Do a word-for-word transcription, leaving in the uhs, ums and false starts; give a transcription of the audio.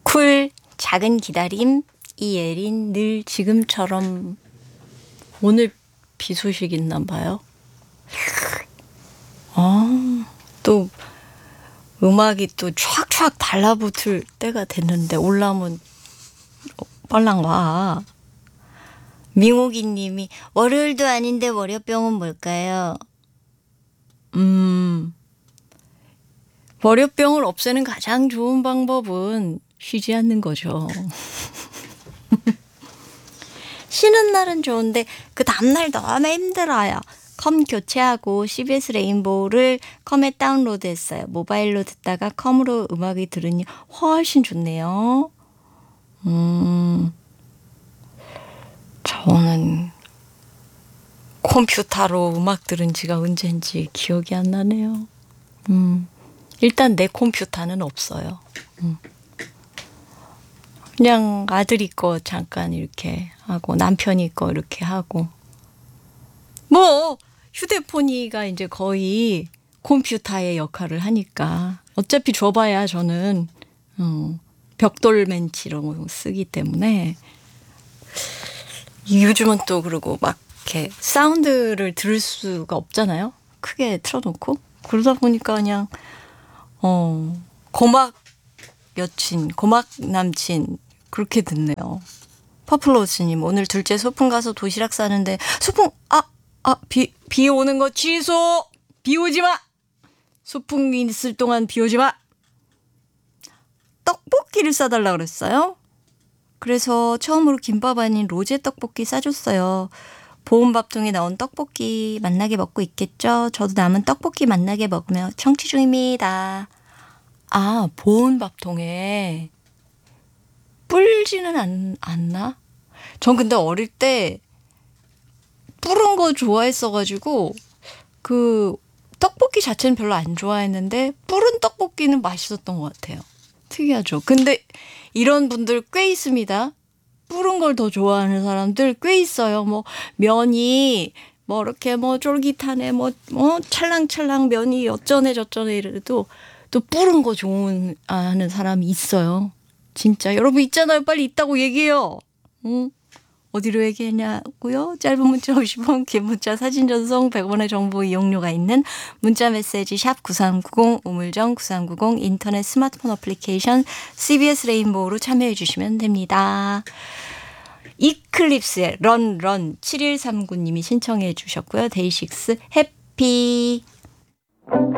쿨 작은 기다림 이예린 늘 지금처럼. 오늘 비 소식 있나 봐요. 아, 또 음악이 또 촥촥 달라붙을 때가 됐는데 올라오면 빨랑 와. 민호기 님이 월요일도 아닌데 월요병은 뭘까요? 음, 월요병을 없애는 가장 좋은 방법은 쉬지 않는 거죠. 쉬는 날은 좋은데 그 다음날 너무 힘들어요. 컴 교체하고 씨비에스 레인보우를 컴에 다운로드했어요. 모바일로 듣다가 컴으로 음악이 들으니 훨씬 좋네요. 음, 저는 컴퓨터로 음악 들은 지가 언젠지 기억이 안 나네요. 음, 일단 내 컴퓨터는 없어요. 음. 그냥 아들이 거 잠깐 이렇게 하고 남편이 거 이렇게 하고 뭐 휴대폰이가 이제 거의 컴퓨터의 역할을 하니까 어차피 줘봐야 저는 어, 벽돌 멘치 이런 거 쓰기 때문에 요즘은 또 그러고 막 이렇게 사운드를 들을 수가 없잖아요. 크게 틀어놓고 그러다 보니까 그냥 어 고막 여친, 고막 남친 그렇게 듣네요. 퍼플로스님 오늘 둘째 소풍 가서 도시락 싸는데 소풍 아 아 비 비 오는 거 취소. 비 오지 마. 소풍 있을 동안 비 오지 마. 떡볶이를 싸달라 그랬어요. 그래서 처음으로 김밥 아닌 로제 떡볶이 싸줬어요. 보온밥통에 넣은 떡볶이 맛나게 먹고 있겠죠. 저도 남은 떡볶이 맛나게 먹으며 청취 중입니다. 아, 보온밥통에 불지는 않, 않나? 전 근데 어릴 때 불은 거 좋아했어가지고 그 떡볶이 자체는 별로 안 좋아했는데 불은 떡볶이는 맛있었던 것 같아요. 특이하죠. 근데 이런 분들 꽤 있습니다. 불은 걸 더 좋아하는 사람들 꽤 있어요. 뭐 면이 뭐 이렇게 뭐 쫄깃하네 뭐, 뭐 찰랑찰랑 면이 어쩌네 저쩌네 이래도 또 불은 거 좋아하는 사람이 있어요. 진짜 여러분 있잖아요. 빨리 있다고 얘기해요. 응? 어디로 얘기했냐고요? 짧은 문자 오십 원, 긴 문자 사진 전송 백 원의 정보 이용료가 있는 문자 메시지 샵 구삼구공, 우물정 구삼구공, 인터넷 스마트폰 어플리케이션 씨비에스 레인보우로 참여해 주시면 됩니다. 이클립스의 런, 런 칠일삼구 님이 신청해 주셨고요. 데이식스 해피.